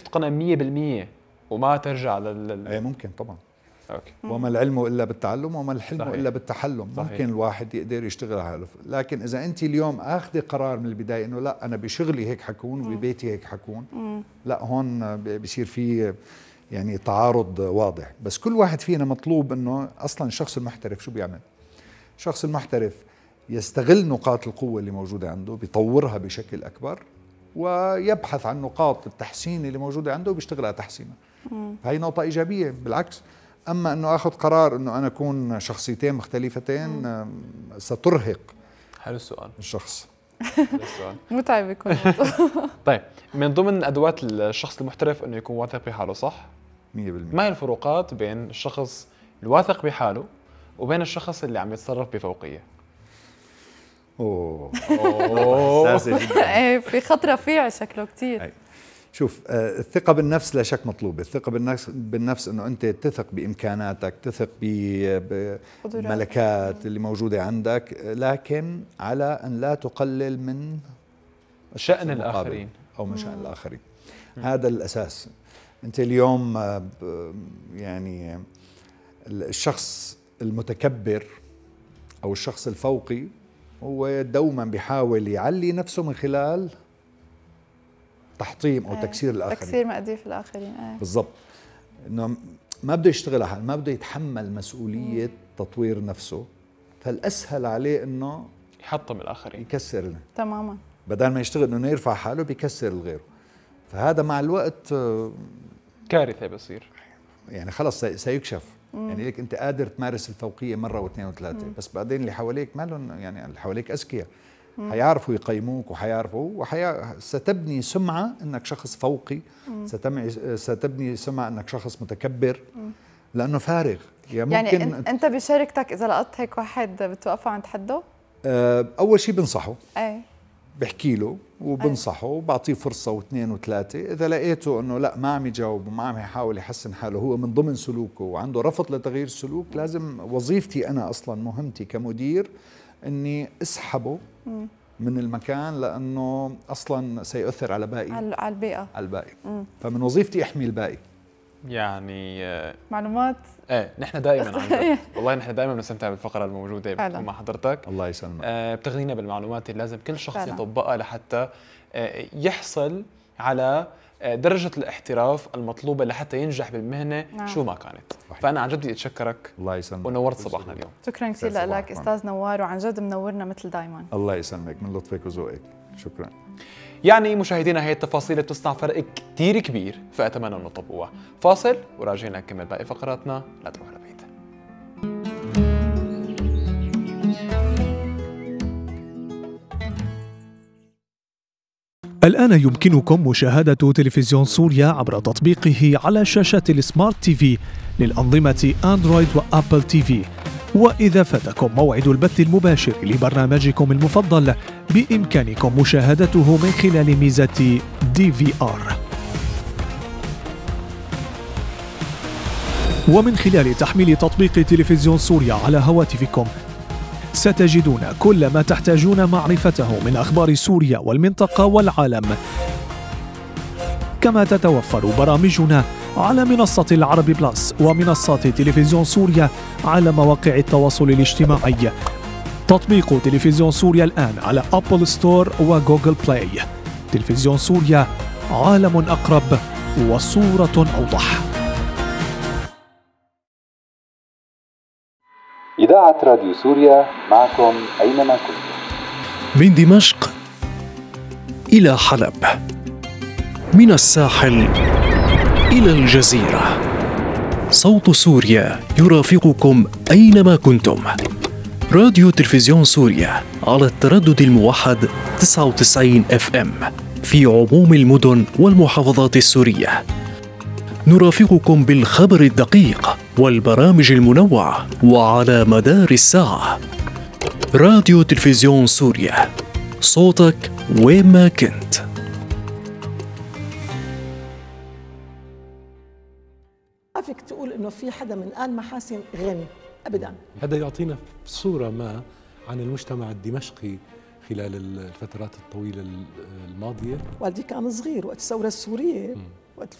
تتقنها 100% وما ترجع اي ممكن طبعا. أوكي. وما العلم الا بالتعلم وما الحلم صحيح. الا بالتحلم. صحيح. ممكن الواحد يقدر يشتغل على حاله، لكن اذا انت اليوم اخذ قرار من البدايه انه لا انا بشغلي هيك حكون وببيتي هيك حكون، لا هون بصير في يعني تعارض واضح. بس كل واحد فينا مطلوب انه اصلا الشخص المحترف شو بيعمل؟ الشخص المحترف يستغل نقاط القوه اللي موجوده عنده، بيطورها بشكل اكبر، ويبحث عن نقاط التحسين اللي موجوده عنده وبيشتغل على تحسينها. هاي نقطه ايجابيه بالعكس. اما انه اخذ قرار انه انا اكون شخصيتين مختلفتين سترهق. حلو السؤال. الشخص متعب يكون. طيب من ضمن ادوات الشخص المحترف انه يكون واثق بحاله، صح؟ 100%. ما هي الفروقات بين الشخص الواثق بحاله وبين الشخص اللي عم يتصرف بفوقيه؟ اوه حساسه جدا. ايه في خط رفيع شكله كثير. شوف، الثقة بالنفس لا شك مطلوبة. الثقة بالنفس انه انت تثق بامكاناتك، تثق بملكات اللي موجودة عندك، لكن على ان لا تقلل من شأن الاخرين او من شأن الاخرين. هذا الاساس. انت اليوم يعني الشخص المتكبر او الشخص الفوقي هو دوما بيحاول يعلي نفسه من خلال تحطيم او تكسير الاخرين، تكسير مقاديف الاخرين. بالضبط. انه ما بده يشتغل على حاله، ما بده يتحمل مسؤوليه تطوير نفسه، فالاسهل عليه انه يحطم الاخرين، يكسر. تماما. بدل ما يشتغل انه يرفع حاله بيكسر الغيره. فهذا مع الوقت كارثه بصير، يعني خلص سيكشف. يعني ليك انت قادر تمارس الفوقيه مره واثنين وثلاثه، بس بعدين اللي حواليك ما لهم، يعني اللي حواليك اذكياء، حيعرفوا يقيموك وحيعرفوا ستبني سمعة انك شخص فوقي، ستبني سمعة انك شخص متكبر، لانه فارغ. يعني انت بشركتك اذا لقطت هيك واحد بتوقفه عند حده؟ اول شيء بنصحه، اي بحكي له وبنصحه وبعطيه فرصة واثنين وثلاثة. إذا لقيته إنه لا ما عم يجاوب وما عم يحاول يحسن حاله، هو من ضمن سلوكه وعنده رفض لتغيير السلوك، لازم وظيفتي أنا أصلا مهمتي كمدير إني أسحبه من المكان، لأنه أصلا سيؤثر على باقي، على البيئة، على الباقي. فمن وظيفتي أحمي الباقي. يعني معلومات. ايه نحن دائما عن جد والله نحن دائما بنستمتع بالفقره الموجوده فعلا مع حضرتك. الله يسلمك. بتغنينا بالمعلومات اللي لازم كل شخص فعلا يطبقها لحتى يحصل على درجه الاحتراف المطلوبه لحتى ينجح بالمهنه. نعم. شو ما كانت. فانا عن جد بدي اتشكرك. الله يسلمك ونورت صباحنا اليوم. شكرا كثير لك استاذ نوار، وعن جد منورنا مثل دائما. الله يسلمك، من لطفك وذوقك. شكرا. يعني مشاهدينا هي التفاصيل بتصنع فرق كتير كبير، فأتمنى أن نطبقوها. فاصل وراجعين نكمل باقي فقراتنا، لا تروح لبعيد. الآن يمكنكم مشاهدة تلفزيون سوريا عبر تطبيقه على شاشات السمارت تي في للأنظمة أندرويد وأبل تي في. وإذا فاتكم موعد البث المباشر لبرنامجكم المفضل، بإمكانكم مشاهدته من خلال ميزة DVR. ومن خلال تحميل تطبيق تلفزيون سوريا على هواتفكم، ستجدون كل ما تحتاجون معرفته من أخبار سوريا والمنطقة والعالم. كما تتوفر برامجنا على منصة العرب بلس ومنصات تلفزيون سوريا على مواقع التواصل الاجتماعي. تطبيق تلفزيون سوريا الآن على أبل ستور وجوجل بلاي. تلفزيون سوريا، عالم أقرب وصورة أوضح. إذاعة راديو سوريا معكم أينما كنتم. من دمشق إلى حلب، من الساحل إلى الجزيرة، صوت سوريا يرافقكم أينما كنتم. راديو تلفزيون سوريا على التردد الموحد 99 FM في عموم المدن والمحافظات السورية. نرافقكم بالخبر الدقيق والبرامج المنوعة وعلى مدار الساعة. راديو تلفزيون سوريا، صوتك وين ما كنت. ما فيك تقول انه في حدا من آل محاسن غني ابدا. هذا يعطينا صورة ما عن المجتمع الدمشقي خلال الفترات الطويلة الماضية. والدي كان صغير وقت الثورة السورية.